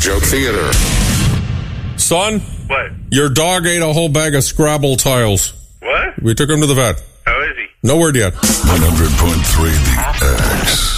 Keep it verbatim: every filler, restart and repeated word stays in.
Joke Theater. Son? What? Your dog ate a whole bag of Scrabble tiles. What? We took him to the vet. How is he? No word yet. one hundred point three The X.